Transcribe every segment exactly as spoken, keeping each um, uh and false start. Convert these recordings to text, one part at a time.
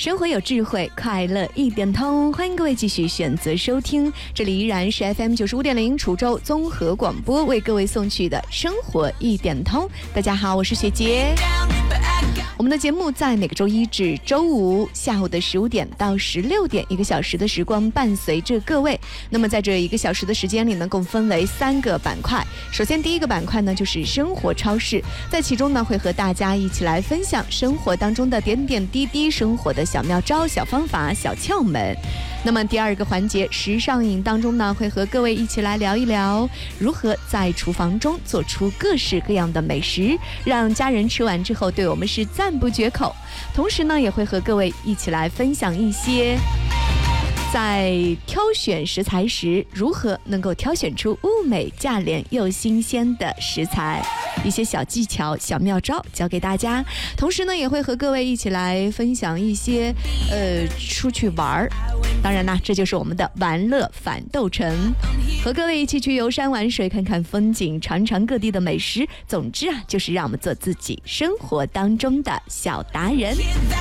生活有智慧，快乐一点通。欢迎各位继续选择收听，这里依然是 F M 九十五点零滁州综合广播为各位送去的生活一点通。大家好，我是雪洁。我们的节目在每个周一至周五下午的十五点到十六点，一个小时的时光伴随着各位。那么在这一个小时的时间里呢，共分为三个板块。首先第一个板块呢就是生活超市，在其中呢会和大家一起来分享生活当中的点点滴滴，生活的小妙招、小方法、小窍门。那么第二个环节时尚饮当中呢，会和各位一起来聊一聊如何在厨房中做出各式各样的美食，让家人吃完之后对我们是赞不绝口。同时呢，也会和各位一起来分享一些在挑选食材时如何能够挑选出物美价廉又新鲜的食材，一些小技巧小妙招教给大家。同时呢，也会和各位一起来分享一些呃出去玩，当然啦，这就是我们的玩乐反斗城，和各位一起去游山玩水，看看风景，尝尝各地的美食。总之啊，就是让我们做自己生活当中的小达人。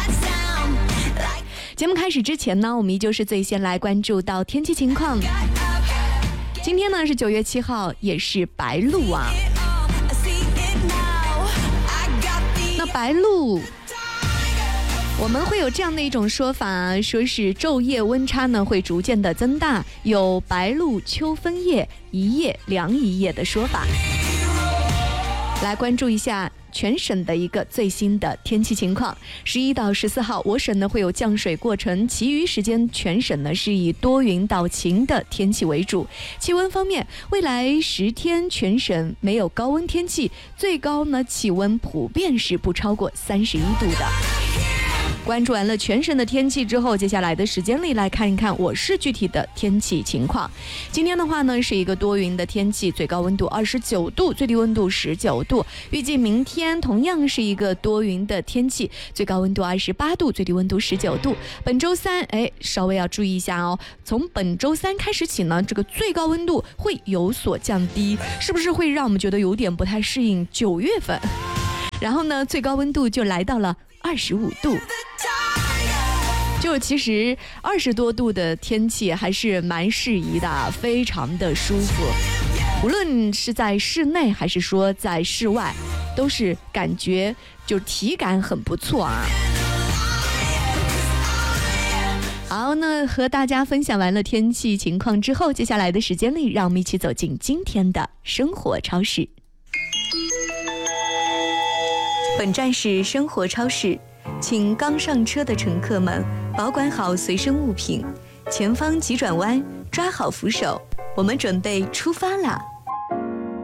节目开始之前呢，我们依旧是最先来关注到天气情况。今天呢是九月七号，也是白露啊。那白露，我们会有这样的一种说法，说是昼夜温差呢会逐渐的增大，有白露秋分夜，一夜凉一夜的说法。来关注一下全省的一个最新的天气情况。十一到十四号，我省呢会有降水过程，其余时间全省呢是以多云到晴的天气为主。气温方面，未来十天全省没有高温天气，最高呢气温普遍是不超过三十一度的。关注完了全省的天气之后，接下来的时间里来看一看我市具体的天气情况。今天的话呢是一个多云的天气，最高温度二十九度，最低温度十九度。预计明天同样是一个多云的天气，最高温度二十八度，最低温度十九度。本周三哎稍微要注意一下哦，从本周三开始起呢，这个最高温度会有所降低，是不是会让我们觉得有点不太适应九月份？然后呢最高温度就来到了二十五度。就其实二十多度的天气还是蛮适宜的，非常的舒服。无论是在室内还是说在室外，都是感觉就体感很不错啊。好，那和大家分享完了天气情况之后，接下来的时间里，让我们一起走进今天的生活超市。本站是生活超市，请刚上车的乘客们保管好随身物品，前方急转弯，抓好扶手，我们准备出发啦！